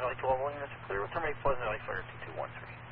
Valley 12 William, that's clear. We'll terminate Pleasant Valley Fire 2213.